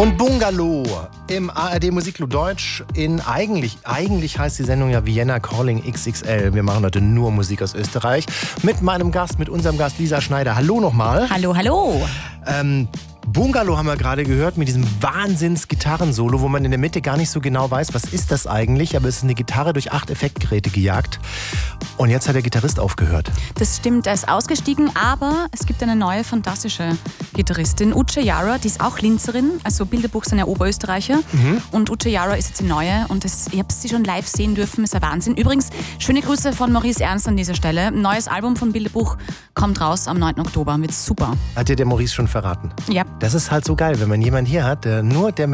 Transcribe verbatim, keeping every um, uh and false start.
Und Bungalow im A R D Musikclub Deutsch in eigentlich, eigentlich heißt die Sendung ja Vienna Calling X X L. Wir machen heute nur Musik aus Österreich mit meinem Gast, mit unserem Gast Lisa Schneider. Hallo nochmal. Hallo, hallo. Ähm, Bungalow haben wir gerade gehört mit diesem Wahnsinns-Gitarrensolo, wo man in der Mitte gar nicht so genau weiß, was ist das eigentlich, aber es ist eine Gitarre durch acht Effektgeräte gejagt. Und jetzt hat der Gitarrist aufgehört. Das stimmt, er ist ausgestiegen, aber es gibt eine neue fantastische Gitarristin, Uche Yara, die ist auch Linzerin, also Bilderbuch sind ja Oberösterreicher. Mhm. Und Uche Yara ist jetzt die neue und das, ich habe sie schon live sehen dürfen, ist ein Wahnsinn. Übrigens, schöne Grüße von Maurice Ernst an dieser Stelle. Ein neues Album von Bilderbuch kommt raus am neunten Oktober, wird super. Hat dir der Maurice schon verraten? Ja. Das ist halt so geil, wenn man jemanden hier hat, der nur der